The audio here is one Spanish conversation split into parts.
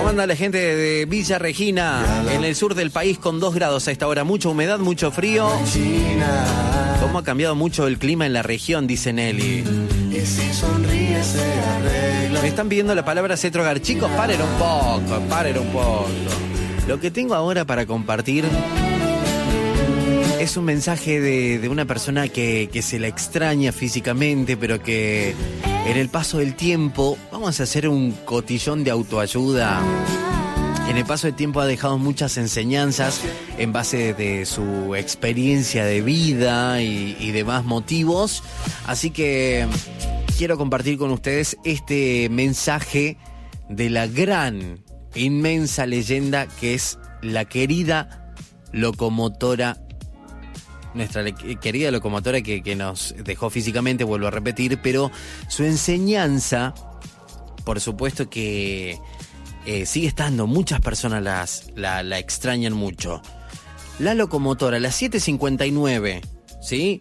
¿Cómo anda la gente de Villa Regina? En el sur del país con 2 grados a esta hora. Mucha humedad, mucho frío. ¿Cómo ha cambiado mucho el clima en la región? Dice Nelly. Me están pidiendo la palabra Cetrogar. Chicos, paren un poco. Lo que tengo ahora para compartir es un mensaje de una persona que se la extraña físicamente, pero que en el paso del tiempo, vamos a hacer un cotillón de autoayuda. En el paso del tiempo ha dejado muchas enseñanzas en base de su experiencia de vida y demás motivos. Así que quiero compartir con ustedes este mensaje de la gran, inmensa leyenda que es la querida locomotora. Nuestra querida locomotora que nos dejó físicamente, vuelvo a repetir, pero su enseñanza, por supuesto que sigue estando, muchas personas la extrañan mucho. La locomotora, las 7:59, ¿sí?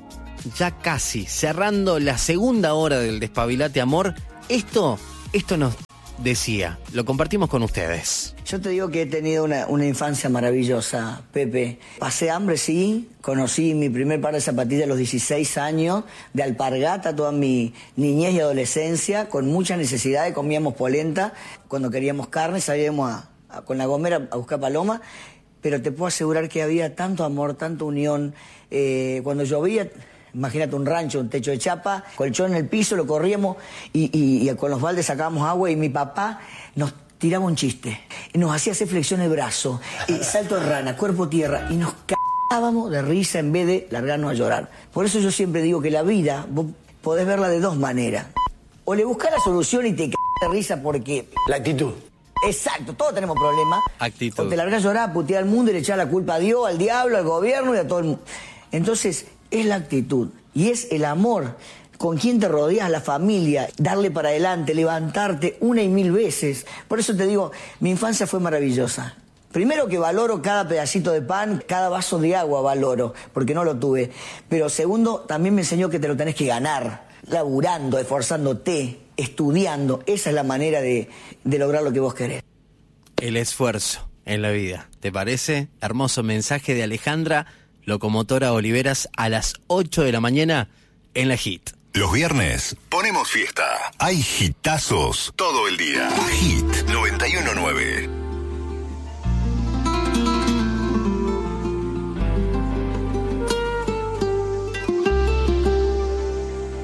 Ya casi, cerrando la segunda hora del Despabilate Amor, esto nos decía, lo compartimos con ustedes. Yo te digo que he tenido una infancia maravillosa, Pepe. Pasé hambre, sí. Conocí mi primer par de zapatillas a los 16 años, de alpargata toda mi niñez y adolescencia, con muchas necesidades. Comíamos polenta. Cuando queríamos carne salíamos con la gomera a buscar paloma. Pero te puedo asegurar que había tanto amor, tanta unión. Cuando llovía, imagínate un rancho, un techo de chapa, colchón en el piso, lo corríamos y con los baldes sacábamos agua y mi papá nos tiraba un chiste. Y nos hacía hacer flexión de brazo, salto de rana, cuerpo tierra, y nos cagábamos de risa en vez de largarnos a llorar. Por eso yo siempre digo que la vida, vos podés verla de 2 maneras. O le buscás la solución y te cagás de risa porque... La actitud. Exacto, todos tenemos problemas. Actitud. O te largás a llorar, a putear al mundo y le echás la culpa a Dios, al diablo, al gobierno y a todo el mundo. Entonces, es la actitud y es el amor. Con quién te rodeas, la familia, darle para adelante, levantarte 1 y 1000 veces. Por eso te digo, mi infancia fue maravillosa. Primero que valoro cada pedacito de pan, cada vaso de agua valoro, porque no lo tuve. Pero segundo, también me enseñó que te lo tenés que ganar, laburando, esforzándote, estudiando. Esa es la manera de lograr lo que vos querés. El esfuerzo en la vida, ¿te parece? Hermoso mensaje de Alejandra, locomotora Oliveras, a las 8 de la mañana en la Hit. Los viernes ponemos fiesta. Hay hitazos todo el día. Hit 91.9.